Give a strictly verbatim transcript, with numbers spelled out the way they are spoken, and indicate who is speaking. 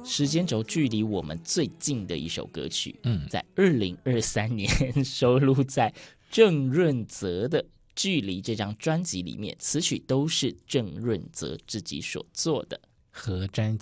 Speaker 1: 时间轴距离我们最近的一首歌曲，
Speaker 2: 嗯，
Speaker 1: 在二零二三年收录在郑润泽的《距离》这张专辑里面，词曲都是郑润泽自己所做的。
Speaker 2: 和詹